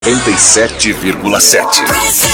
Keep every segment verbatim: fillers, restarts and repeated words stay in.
noventa e sete vírgula sete.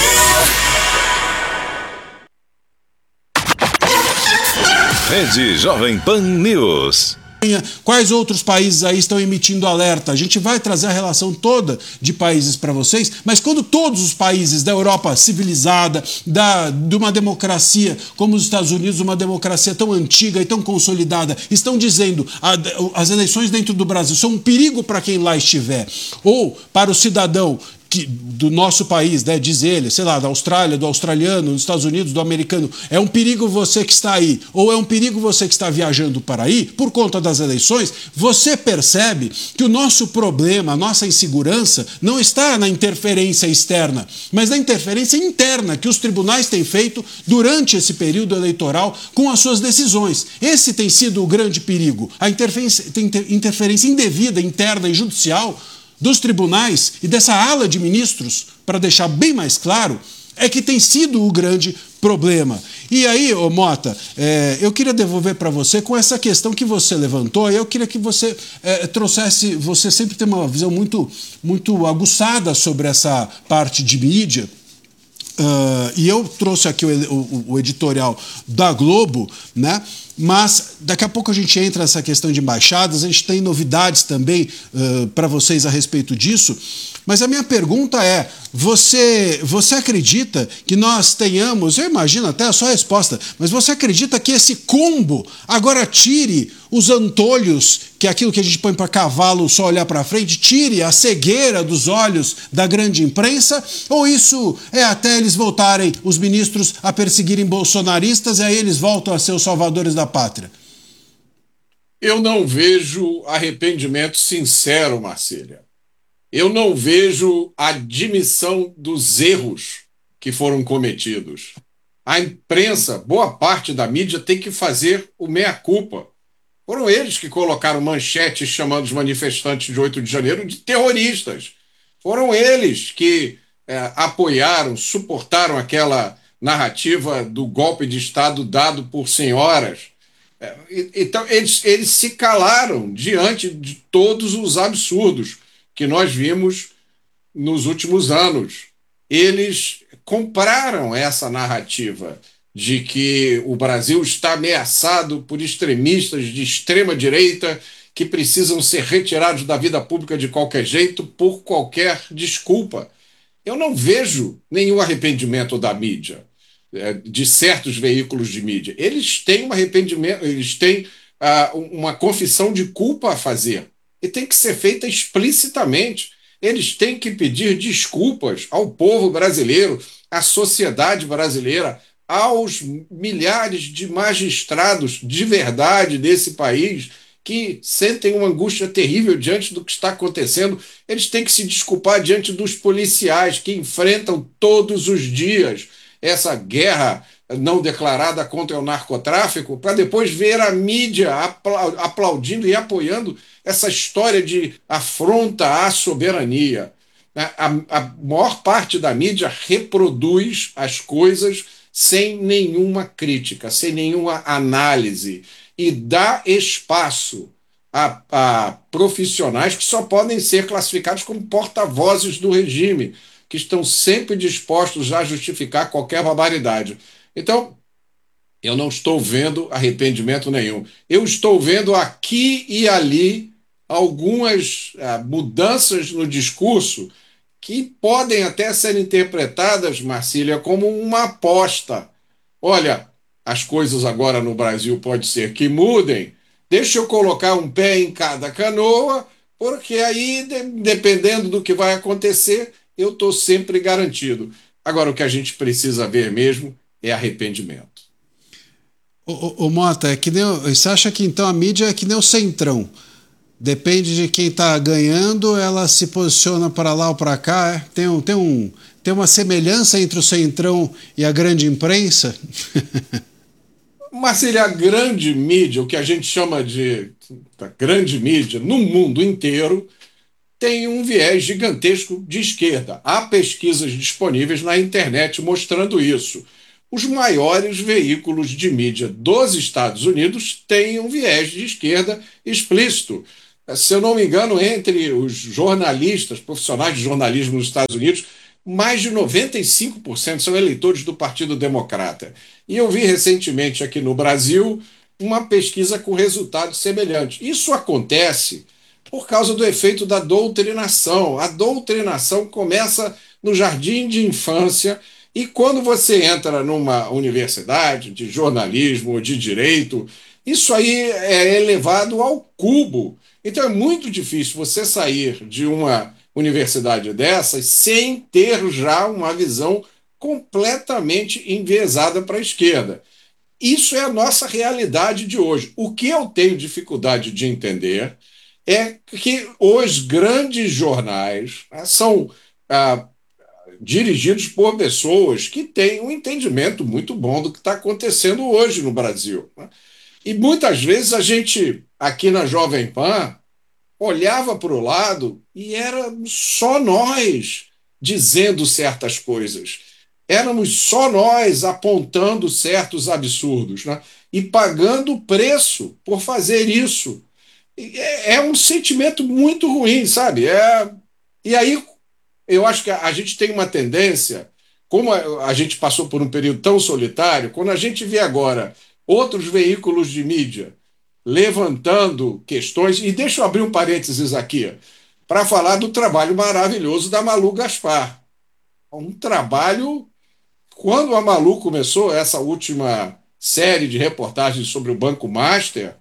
Rede Jovem Pan News. Quais outros países aí estão emitindo alerta? A gente vai trazer a relação toda de países para vocês, mas quando todos os países da Europa civilizada, da, de uma democracia como os Estados Unidos, uma democracia tão antiga e tão consolidada, estão dizendo a, as eleições dentro do Brasil são um perigo para quem lá estiver, ou para o cidadão que, do nosso país, né, diz ele, sei lá, da Austrália, do australiano, dos Estados Unidos, do americano, é um perigo você que está aí, ou é um perigo você que está viajando para aí, por conta das eleições, você percebe que o nosso problema, a nossa insegurança, não está na interferência externa, mas na interferência interna que os tribunais têm feito durante esse período eleitoral com as suas decisões. Esse tem sido o grande perigo, a interferência, interferência indevida, interna e judicial dos tribunais e dessa ala de ministros, para deixar bem mais claro, é que tem sido o grande problema. E aí, ô Mota, é, eu queria devolver para você com essa questão que você levantou, eu queria que você é, trouxesse, você sempre tem uma visão muito, muito aguçada sobre essa parte de mídia, uh, e eu trouxe aqui o, o, o editorial da Globo, né? Mas daqui a pouco a gente entra nessa questão de embaixadas, a gente tem novidades também uh, para vocês a respeito disso. Mas a minha pergunta é, você, você acredita que nós tenhamos, eu imagino até a sua resposta, mas você acredita que esse combo agora tire os antolhos, que é aquilo que a gente põe para cavalo só olhar para frente, tire a cegueira dos olhos da grande imprensa? Ou isso é até eles voltarem, os ministros, a perseguirem bolsonaristas e aí eles voltam a ser os salvadores da pátria? Eu não vejo arrependimento sincero, Marcília. Eu não vejo admissão dos erros que foram cometidos. A imprensa, boa parte da mídia, tem que fazer o meia-culpa. Foram eles que colocaram manchetes chamando os manifestantes de oito de janeiro de terroristas. Foram eles que é, apoiaram, suportaram aquela narrativa do golpe de Estado dado por senhoras. É, então, eles, eles se calaram diante de todos os absurdos que nós vimos nos últimos anos. Eles compraram essa narrativa de que o Brasil está ameaçado por extremistas de extrema-direita que precisam ser retirados da vida pública de qualquer jeito, por qualquer desculpa. Eu não vejo nenhum arrependimento da mídia, de certos veículos de mídia. Eles têm um arrependimento, eles têm uh, uma confissão de culpa a fazer. E tem que ser feita explicitamente. Eles têm que pedir desculpas ao povo brasileiro, à sociedade brasileira, aos milhares de magistrados de verdade desse país que sentem uma angústia terrível diante do que está acontecendo. Eles têm que se desculpar diante dos policiais que enfrentam todos os dias essa guerra não declarada contra o narcotráfico, para depois ver a mídia aplaudindo e apoiando essa história de afronta à soberania. A, a maior parte da mídia reproduz as coisas sem nenhuma crítica, sem nenhuma análise, e dá espaço a, a profissionais que só podem ser classificados como porta-vozes do regime, que estão sempre dispostos a justificar qualquer barbaridade. Então, eu não estou vendo arrependimento nenhum. Eu estou vendo aqui e ali algumas ah, mudanças no discurso que podem até ser interpretadas, Marcília, como uma aposta. Olha, as coisas agora no Brasil pode ser que mudem, deixa eu colocar um pé em cada canoa, porque aí, de, dependendo do que vai acontecer, eu estou sempre garantido. Agora, o que a gente precisa ver mesmo é arrependimento. Ô, ô, ô Mota, é que nem, você acha que então a mídia é que nem o Centrão? Depende de quem está ganhando, ela se posiciona para lá ou para cá? É? Tem, um, tem, um, tem uma semelhança entre o Centrão e a grande imprensa? Marcília, a grande mídia, o que a gente chama de da grande mídia, no mundo inteiro, tem um viés gigantesco de esquerda. Há pesquisas disponíveis na internet mostrando isso. Os maiores veículos de mídia dos Estados Unidos têm um viés de esquerda explícito. se eu não me engano, entre os jornalistas, profissionais de jornalismo nos Estados Unidos, mais de noventa e cinco por cento são eleitores do Partido Democrata. E eu vi recentemente aqui no Brasil uma pesquisa com resultados semelhantes. Isso acontece por causa do efeito da doutrinação. A doutrinação começa no jardim de infância e quando você entra numa universidade de jornalismo ou de direito, isso aí é elevado ao cubo. Então é muito difícil você sair de uma universidade dessas sem ter já uma visão completamente enviesada para a esquerda. Isso é a nossa realidade de hoje. O que eu tenho dificuldade de entender é que os grandes jornais, né, são ah, dirigidos por pessoas que têm um entendimento muito bom do que está acontecendo hoje no Brasil, né? E muitas vezes a gente, aqui na Jovem Pan, olhava para o lado e era só nós dizendo certas coisas. Éramos só nós apontando certos absurdos, né? E pagando o preço por fazer isso. É, é um sentimento muito ruim, sabe? É, e aí eu acho que a, a gente tem uma tendência, como a, a gente passou por um período tão solitário, quando a gente vê agora outros veículos de mídia levantando questões, e deixa eu abrir um parênteses aqui, para falar do trabalho maravilhoso da Malu Gaspar. Um trabalho, quando a Malu começou essa última série de reportagens sobre o Banco Master,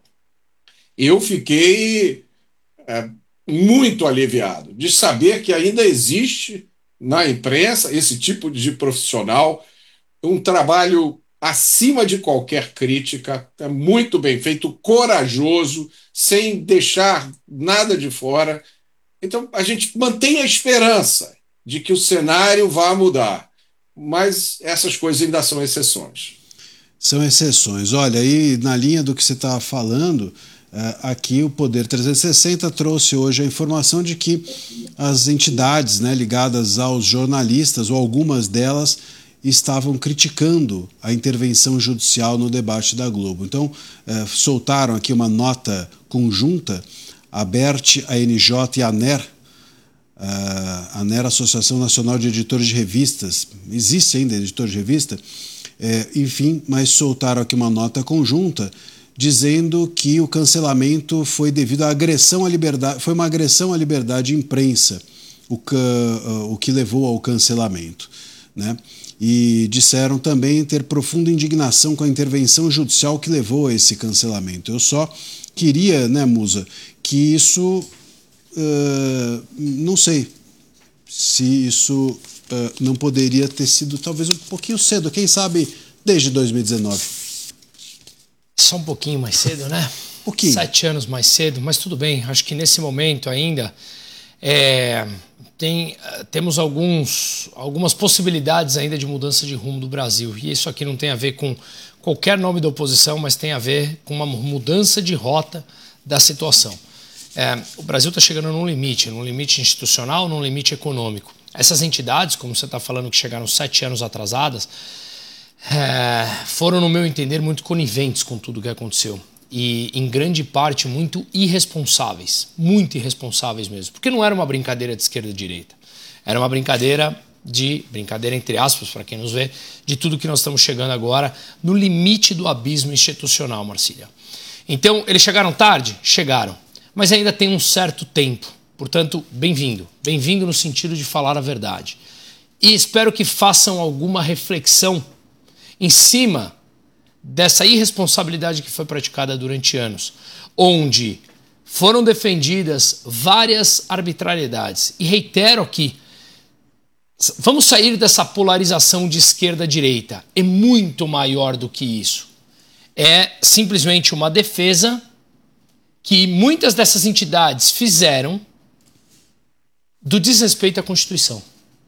eu fiquei é, muito aliviado de saber que ainda existe na imprensa esse tipo de profissional, um trabalho acima de qualquer crítica, é muito bem feito, corajoso, sem deixar nada de fora. Então, a gente mantém a esperança de que o cenário vá mudar, mas essas coisas ainda são exceções. São exceções. Olha, aí na linha do que você está falando, aqui o Poder trezentos e sessenta trouxe hoje a informação de que as entidades, né, ligadas aos jornalistas, ou algumas delas, estavam criticando a intervenção judicial no debate da Globo. Então, eh, soltaram aqui uma nota conjunta, a ABERT, a N J e a ANER, a ANER, Associação Nacional de Editores de Revistas, existe ainda editor de revista, eh, enfim, mas soltaram aqui uma nota conjunta dizendo que o cancelamento foi devido à agressão à liberdade, foi uma agressão à liberdade de imprensa, o que, o que levou ao cancelamento, né? E disseram também ter profunda indignação com a intervenção judicial que levou a esse cancelamento. Eu só queria, né, Musa, que isso, uh, não sei se isso uh, não poderia ter sido talvez um pouquinho cedo, quem sabe desde dois mil e dezenove. Só um pouquinho mais cedo, né? Um pouquinho. Sete anos mais cedo, mas tudo bem. Acho que nesse momento ainda é, tem, temos alguns, algumas possibilidades ainda de mudança de rumo do Brasil. E isso aqui não tem a ver com qualquer nome da oposição, mas tem a ver com uma mudança de rota da situação. É, o Brasil está chegando num limite, num limite institucional, num limite econômico. Essas entidades, como você está falando, que chegaram sete anos atrasadas, É, foram, no meu entender, muito coniventes com tudo o que aconteceu e, em grande parte, muito irresponsáveis, muito irresponsáveis mesmo, porque não era uma brincadeira de esquerda e direita, era uma brincadeira de, brincadeira entre aspas, para quem nos vê, de tudo que nós estamos chegando agora no limite do abismo institucional, Marcília. Então, eles chegaram tarde? Chegaram, mas ainda tem um certo tempo, portanto, bem-vindo, bem-vindo no sentido de falar a verdade. E espero que façam alguma reflexão em cima dessa irresponsabilidade que foi praticada durante anos, onde foram defendidas várias arbitrariedades. E reitero aqui, vamos sair dessa polarização de esquerda-direita. É muito maior do que isso. É simplesmente uma defesa que muitas dessas entidades fizeram do desrespeito à Constituição.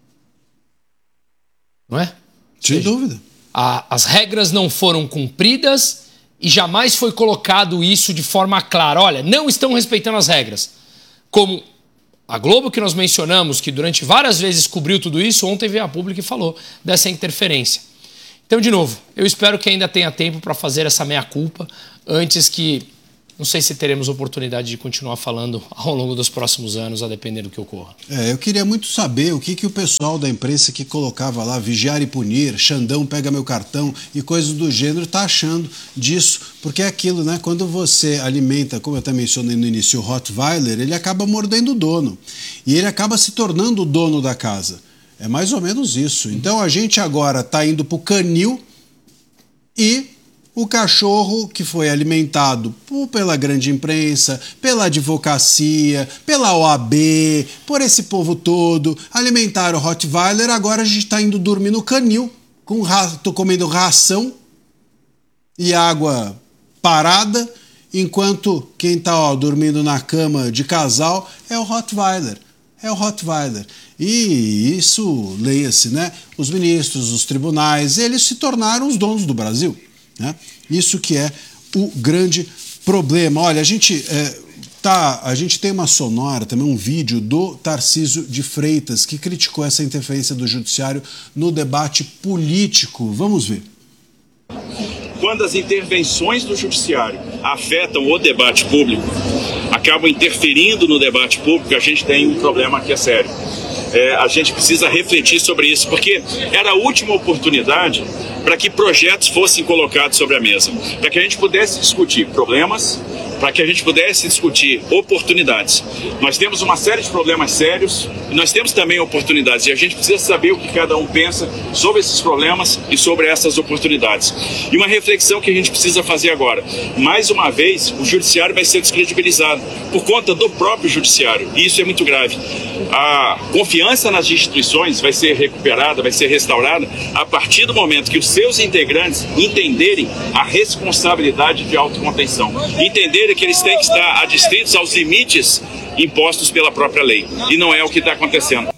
Não é? Sem dúvida. A, as regras não foram cumpridas e jamais foi colocado isso de forma clara. Olha, não estão respeitando as regras. Como a Globo, que nós mencionamos, que durante várias vezes cobriu tudo isso, ontem veio a público e falou dessa interferência. Então, de novo, eu espero que ainda tenha tempo para fazer essa meia-culpa antes que não sei se teremos oportunidade de continuar falando ao longo dos próximos anos, a depender do que ocorra. É, eu queria muito saber o que, que o pessoal da imprensa que colocava lá vigiar e punir, Xandão pega meu cartão e coisas do gênero está achando disso, porque é aquilo, né? Quando você alimenta, como eu até mencionei no início, o Rottweiler, ele acaba mordendo o dono e ele acaba se tornando o dono da casa. É mais ou menos isso. Então a gente agora está indo para o canil e o cachorro que foi alimentado pela grande imprensa, pela advocacia, pela O A B, por esse povo todo, alimentaram o Rottweiler, agora a gente está indo dormir no canil, com ra... tô comendo ração e água parada, enquanto quem está dormindo na cama de casal é o Rottweiler. É o Rottweiler. E isso, leia-se, né? Os ministros, os tribunais, eles se tornaram os donos do Brasil. Né? Isso que é o grande problema. Olha, a gente, é, tá, a gente tem uma sonora, também um vídeo do Tarcísio de Freitas, que criticou essa interferência do judiciário no debate político. Vamos ver. Quando as intervenções do judiciário afetam o debate público, acabam interferindo no debate público, a gente tem um problema que é sério. É, a gente precisa refletir sobre isso, porque era a última oportunidade para que projetos fossem colocados sobre a mesa, para que a gente pudesse discutir problemas, para que a gente pudesse discutir oportunidades. Nós temos uma série de problemas sérios e nós temos também oportunidades, e a gente precisa saber o que cada um pensa sobre esses problemas e sobre essas oportunidades. E uma reflexão que a gente precisa fazer agora. Mais uma vez, o judiciário vai ser descredibilizado por conta do próprio judiciário, e isso é muito grave. A confiança nas instituições vai ser recuperada, vai ser restaurada a partir do momento que os seus integrantes entenderem a responsabilidade de autocontenção, entenderem que eles têm que estar adstritos aos limites impostos pela própria lei. E não é o que está acontecendo.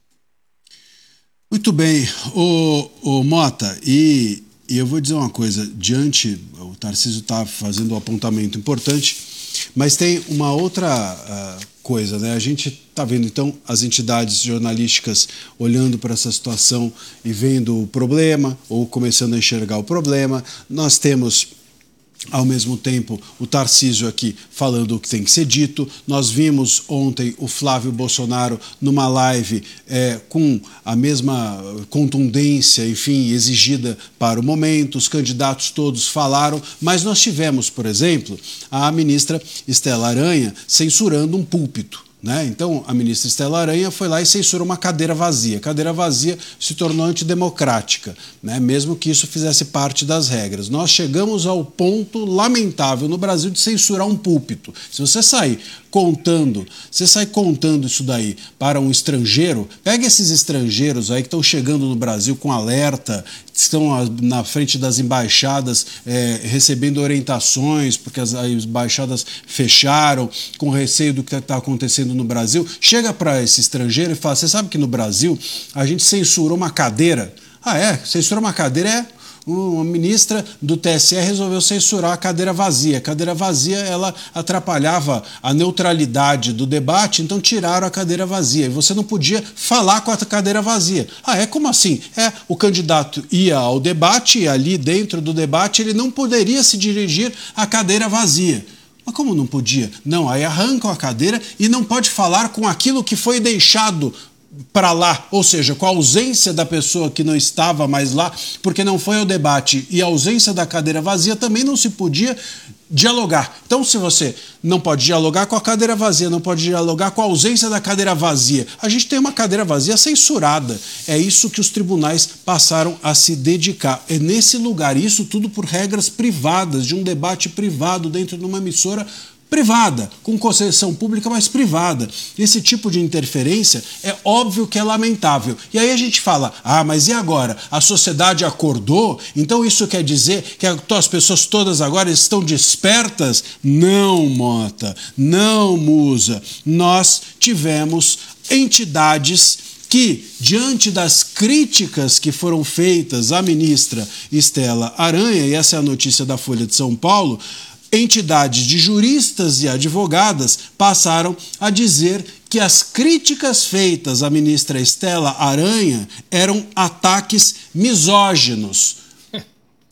Muito bem, o, o Mota, e, e eu vou dizer uma coisa, diante, o Tarcísio está fazendo um apontamento importante, mas tem uma outra uh, coisa, né? A gente está vendo, então, as entidades jornalísticas olhando para essa situação e vendo o problema, ou começando a enxergar o problema. Nós temos, ao mesmo tempo, o Tarcísio aqui falando o que tem que ser dito. Nós vimos ontem o Flávio Bolsonaro numa live é, com a mesma contundência, enfim, exigida para o momento. Os candidatos todos falaram, mas nós tivemos, por exemplo, a ministra Estela Aranha censurando um púlpito. Né? Então, a ministra Estela Aranha foi lá e censurou uma cadeira vazia. A cadeira vazia se tornou antidemocrática, né? Mesmo que isso fizesse parte das regras. Nós chegamos ao ponto lamentável no Brasil de censurar um púlpito. Se você sair contando, você sai contando isso daí para um estrangeiro, pega esses estrangeiros aí que estão chegando no Brasil com alerta, estão na frente das embaixadas é, recebendo orientações, porque as, as embaixadas fecharam, com receio do que está acontecendo no Brasil. Chega para esse estrangeiro e fala, você sabe que no Brasil a gente censurou uma cadeira? Ah, é? Censurar uma cadeira é... Uma ministra do T S E resolveu censurar a cadeira vazia. A cadeira vazia, ela atrapalhava a neutralidade do debate, então tiraram a cadeira vazia. E você não podia falar com a cadeira vazia. Ah, é? Como assim? É, o candidato ia ao debate e ali dentro do debate ele não poderia se dirigir à cadeira vazia. Mas como não podia? Não, aí arrancam a cadeira e não pode falar com aquilo que foi deixado para lá, ou seja, com a ausência da pessoa que não estava mais lá, porque não foi ao debate, e a ausência da cadeira vazia também não se podia dialogar. Então, se você não pode dialogar com a cadeira vazia, não pode dialogar com a ausência da cadeira vazia, a gente tem uma cadeira vazia censurada. É isso que os tribunais passaram a se dedicar. É nesse lugar, isso tudo por regras privadas, de um debate privado dentro de uma emissora privada, com concessão pública, mas privada. Esse tipo de interferência é óbvio que é lamentável. E aí a gente fala, ah, mas e agora? A sociedade acordou? Então isso quer dizer que as pessoas todas agora estão despertas? Não, Mota, não, Musa. Nós tivemos entidades que, diante das críticas que foram feitas à ministra Estela Aranha, e essa é a notícia da Folha de São Paulo, entidades de juristas e advogadas passaram a dizer que as críticas feitas à ministra Estela Aranha eram ataques misóginos.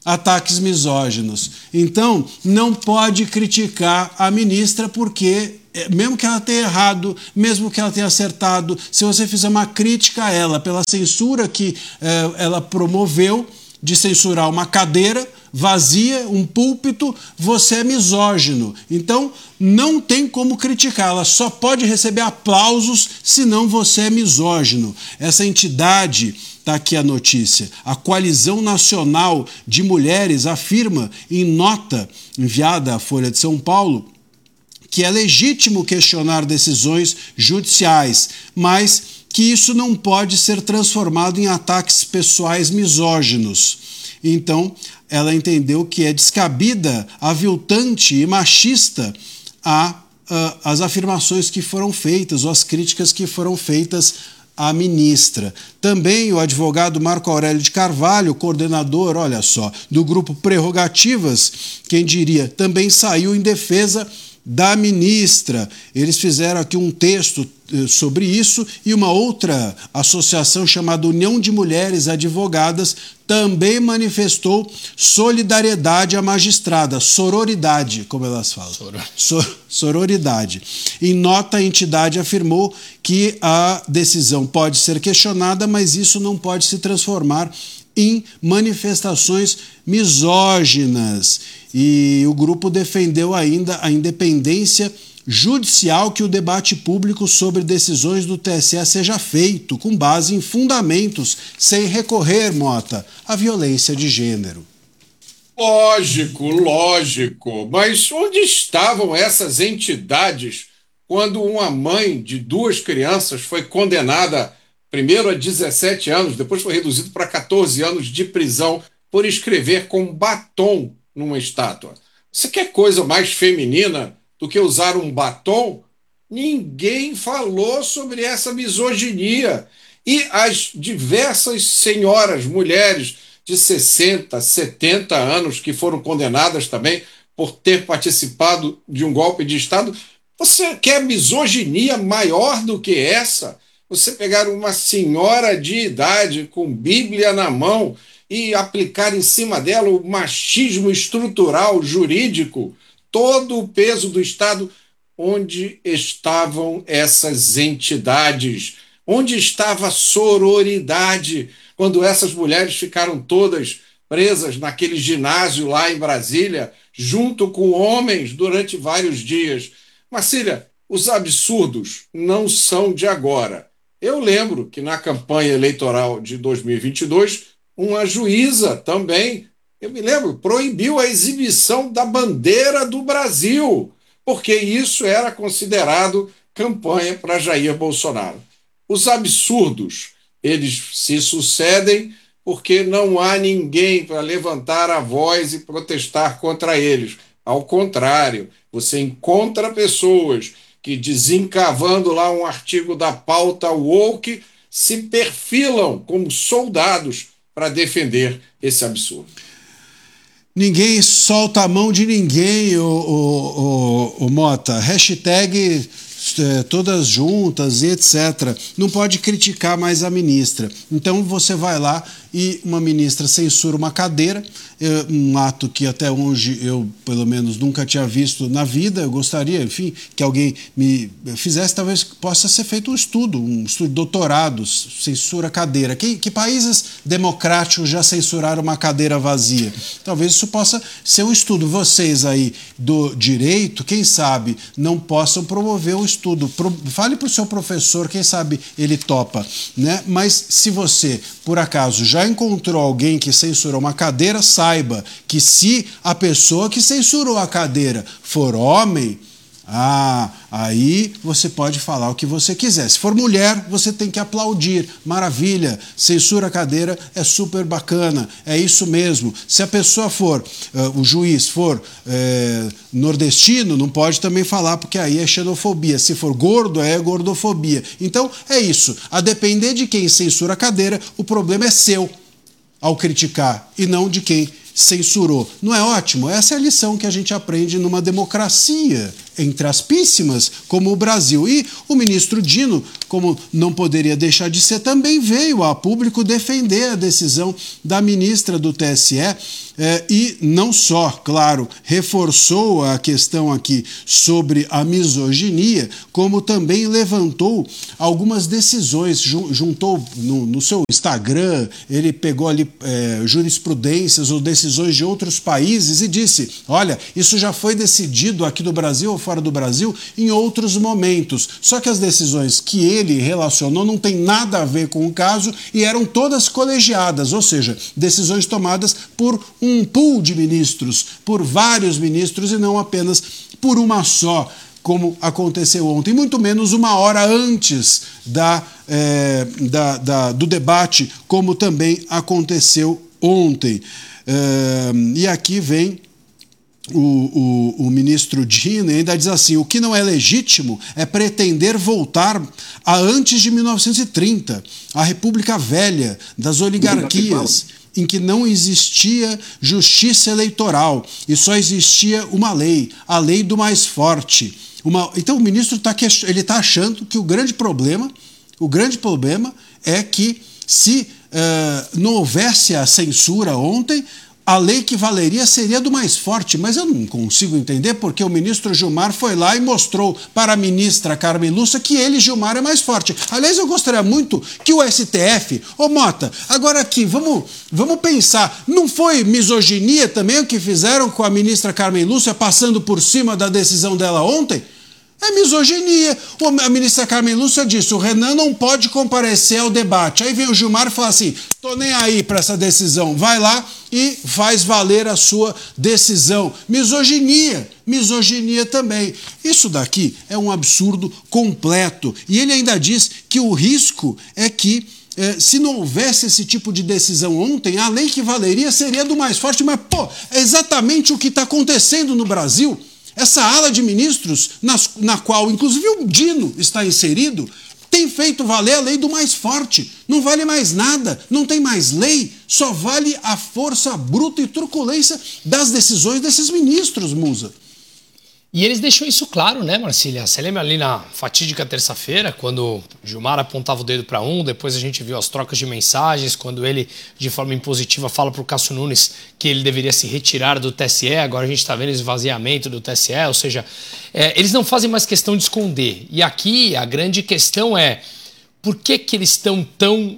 ataques misóginos. Então, não pode criticar a ministra porque, mesmo que ela tenha errado, mesmo que ela tenha acertado, se você fizer uma crítica a ela pela censura que eh, ela promoveu, de censurar uma cadeira vazia, um púlpito, você é misógino. Então, não tem como criticar, ela só pode receber aplausos, senão você é misógino. Essa entidade, está aqui a notícia, a Coalizão Nacional de Mulheres afirma em nota enviada à Folha de São Paulo que é legítimo questionar decisões judiciais, mas que isso não pode ser transformado em ataques pessoais misóginos. Então, ela entendeu que é descabida, aviltante e machista a, a, as afirmações que foram feitas ou as críticas que foram feitas à ministra. Também o advogado Marco Aurélio de Carvalho, coordenador, olha só, do grupo Prerrogativas, quem diria, também saiu em defesa da ministra. Eles fizeram aqui um texto sobre isso e uma outra associação chamada União de Mulheres Advogadas também manifestou solidariedade à magistrada, sororidade, como elas falam. Soror. So, sororidade. Em nota, a entidade afirmou que a decisão pode ser questionada, mas isso não pode se transformar em manifestações misóginas. E o grupo defendeu ainda a independência judicial, que o debate público sobre decisões do T S E seja feito com base em fundamentos, sem recorrer, Mota, à violência de gênero. Lógico, lógico. Mas onde estavam essas entidades quando uma mãe de duas crianças foi condenada primeiro a dezessete anos, depois foi reduzido para catorze anos de prisão por escrever com batom numa estátua? Você quer coisa mais feminina do que usar um batom? Ninguém falou sobre essa misoginia. E as diversas senhoras, mulheres de sessenta, setenta anos que foram condenadas também por ter participado de um golpe de Estado, você quer misoginia maior do que essa? Você pegar uma senhora de idade com Bíblia na mão e aplicar em cima dela o machismo estrutural, jurídico, todo o peso do Estado. Onde estavam essas entidades? Onde estava a sororidade quando essas mulheres ficaram todas presas naquele ginásio lá em Brasília, junto com homens durante vários dias? Marcília, os absurdos não são de agora. Eu lembro que na campanha eleitoral de dois mil e vinte e dois, uma juíza também, eu me lembro, proibiu a exibição da bandeira do Brasil, porque isso era considerado campanha para Jair Bolsonaro. Os absurdos, eles se sucedem porque não há ninguém para levantar a voz e protestar contra eles. Ao contrário, você encontra pessoas que, desencavando lá um artigo da pauta woke, se perfilam como soldados para defender esse absurdo. Ninguém solta a mão de ninguém, o, o, o, o Mota. Hashtag é, todas juntas e etcétera. Não pode criticar mais a ministra. Então você vai lá e uma ministra censura uma cadeira, é, um ato que até hoje eu, pelo menos, nunca tinha visto na vida. Eu gostaria, enfim, que alguém me fizesse, talvez possa ser feito um estudo, um estudo de doutorado, censura cadeira. Que, que países democráticos já censuraram uma cadeira vazia? Talvez isso possa ser um estudo. Vocês aí do direito, quem sabe, não possam promover um estudo. Pro, fale para o seu professor, quem sabe ele topa, né? Mas se você, por acaso, já encontrou alguém que censurou uma cadeira, saiba que se a pessoa que censurou a cadeira for homem, ah, aí você pode falar o que você quiser. Se for mulher, você tem que aplaudir. Maravilha, censura a cadeira, é super bacana, é isso mesmo. Se a pessoa for, uh, o juiz for uh, nordestino, não pode também falar, porque aí é xenofobia. Se for gordo, é gordofobia. Então, é isso. A depender de quem censura a cadeira, o problema é seu ao criticar, e não de quem censurou. Não é ótimo? Essa é a lição que a gente aprende numa democracia. entre aspíssimas, como o Brasil. E o ministro Dino, como não poderia deixar de ser, também veio a público defender a decisão da ministra do T S E, eh, e não só, claro, reforçou a questão aqui sobre a misoginia, como também levantou algumas decisões, juntou no, no seu Instagram, ele pegou ali eh, jurisprudências ou decisões de outros países e disse, olha, isso já foi decidido aqui no Brasil ou fora do Brasil em outros momentos, só que as decisões que ele relacionou não tem nada a ver com o caso e eram todas colegiadas, ou seja, decisões tomadas por um pool de ministros, por vários ministros e não apenas por uma só, como aconteceu ontem, muito menos uma hora antes da, é, da, da, do debate, como também aconteceu ontem. É, e aqui vem o, o, o ministro Dino e ainda diz assim, o que não é legítimo é pretender voltar a antes de mil novecentos e trinta, a República Velha, das oligarquias, em que não existia justiça eleitoral e só existia uma lei, a lei do mais forte. Uma... Então o ministro está ele tá achando que o grande problema, o grande problema é que se uh, não houvesse a censura ontem, a lei que valeria seria do mais forte, mas eu não consigo entender porque o ministro Gilmar foi lá e mostrou para a ministra Carmen Lúcia que ele, Gilmar, é mais forte. Aliás, eu gostaria muito que o S T F... Ô, Mota, agora aqui, vamos, vamos pensar, não foi misoginia também o que fizeram com a ministra Carmen Lúcia passando por cima da decisão dela ontem? É misoginia. A ministra Carmen Lúcia disse, o Renan não pode comparecer ao debate. Aí vem o Gilmar e fala assim, tô nem aí para essa decisão. Vai lá e faz valer a sua decisão. Misoginia. Misoginia também. Isso daqui é um absurdo completo. E ele ainda diz que o risco é que Eh, se não houvesse esse tipo de decisão ontem, a lei que valeria seria do mais forte. Mas, pô, é exatamente o que está acontecendo no Brasil. Essa ala de ministros, nas, na qual inclusive o Dino está inserido, tem feito valer a lei do mais forte. Não vale mais nada, não tem mais lei, só vale a força bruta e truculência das decisões desses ministros, Musa. E eles deixam isso claro, né, Marcília? Você lembra ali na fatídica terça-feira, quando Gilmar apontava o dedo para um, depois a gente viu as trocas de mensagens, quando ele, de forma impositiva, fala para o Cássio Nunes que ele deveria se retirar do T S E, agora a gente está vendo o esvaziamento do T S E, ou seja, é, eles não fazem mais questão de esconder. E aqui a grande questão é, por que que eles estão tão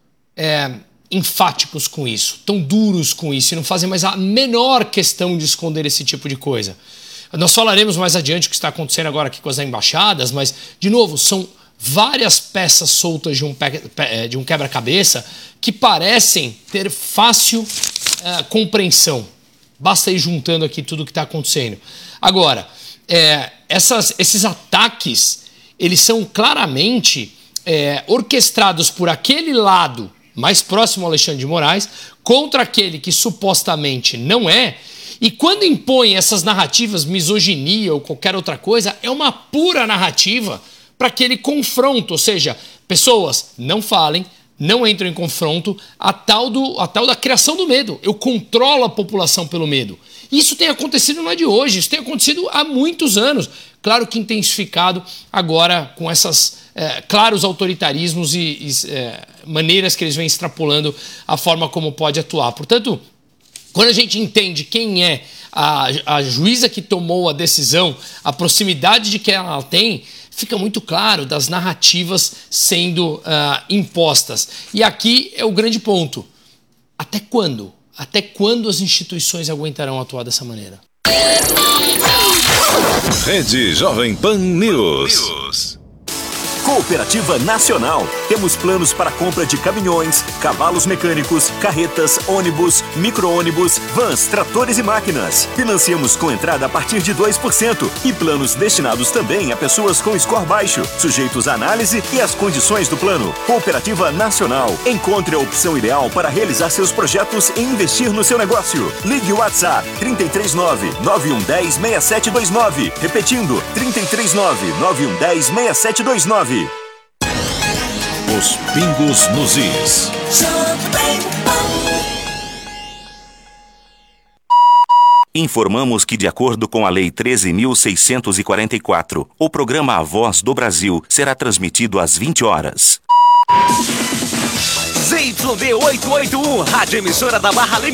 é, enfáticos com isso, tão duros com isso, e não fazem mais a menor questão de esconder esse tipo de coisa? Nós falaremos mais adiante o que está acontecendo agora aqui com as embaixadas, mas, de novo, são várias peças soltas de um, de um quebra-cabeça que parecem ter fácil uh, compreensão. Basta ir juntando aqui tudo o que está acontecendo. Agora, é, essas, esses ataques, eles são claramente é, orquestrados por aquele lado mais próximo ao Alexandre de Moraes contra aquele que supostamente não é. E quando impõe essas narrativas, misoginia ou qualquer outra coisa, é uma pura narrativa para aquele confronto. Ou seja, pessoas não falem, não entram em confronto, a tal, do, a tal da criação do medo. Eu controlo a população pelo medo. Isso tem acontecido não é de hoje, isso tem acontecido há muitos anos. Claro que intensificado agora com essas é, claros autoritarismos e, e é, maneiras que eles vêm extrapolando a forma como pode atuar. Portanto, quando a gente entende quem é a, a juíza que tomou a decisão, a proximidade de que ela tem, fica muito claro das narrativas sendo uh, impostas. E aqui é o grande ponto. Até quando? Até quando as instituições aguentarão atuar dessa maneira? Rede Jovem Pan News. Cooperativa Nacional. Temos planos para compra de caminhões, cavalos mecânicos, carretas, ônibus, micro-ônibus, vans, tratores e máquinas. Financiamos com entrada a partir de dois por cento e planos destinados também a pessoas com score baixo, sujeitos à análise e às condições do plano. Cooperativa Nacional. Encontre a opção ideal para realizar seus projetos e investir no seu negócio. Ligue o WhatsApp trinta e três nove, nove um um zero, seis sete dois nove. Repetindo, trinta e três nove, nove um um zero, seis sete dois nove. Os pingos nos is. Informamos que, de acordo com a Lei treze mil seiscentos e quarenta e quatro, o programa A Voz do Brasil será transmitido às vinte horas. Z Y D oitocentos e oitenta e um, rádio emissora da Barra